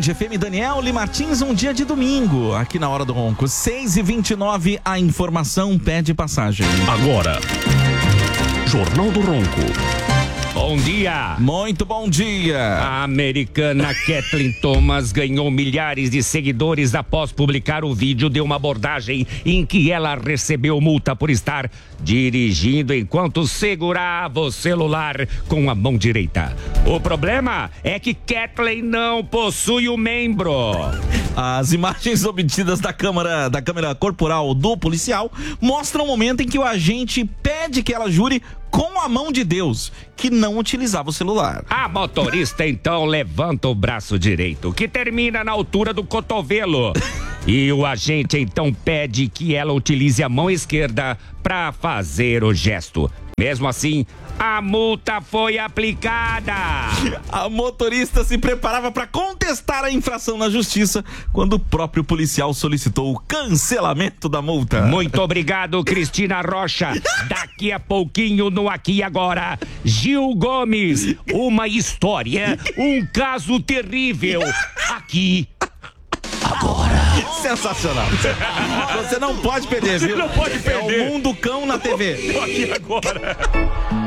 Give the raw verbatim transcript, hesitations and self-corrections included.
F M, Daniel Lee Martins, um dia de domingo, aqui na Hora do Ronco. seis e vinte e nove, a informação pede passagem. Agora, Jornal do Ronco. Bom dia! Muito bom dia! A americana Kathleen Thomas ganhou milhares de seguidores após publicar o vídeo de uma abordagem em que ela recebeu multa por estar dirigindo enquanto segurava o celular com a mão direita. O problema é que Kathleen não possui o membro. As imagens obtidas da câmera, da câmera corporal do policial mostram o momento em que o agente pede que ela jure com a mão de Deus que não utilizava o celular. A motorista então levanta o braço direito, que termina na altura do cotovelo. E o agente então pede que ela utilize a mão esquerda para fazer o gesto. Mesmo assim, a multa foi aplicada. A motorista se preparava para contestar a infração na justiça quando o próprio policial solicitou o cancelamento da multa. Muito obrigado, Cristina Rocha. Daqui a pouquinho no Aqui e Agora, Gil Gomes, uma história, um caso terrível. Aqui Agora. Sensacional. Você não pode perder, viu? Não pode perder. É o Mundo Cão na T V. Aqui Agora.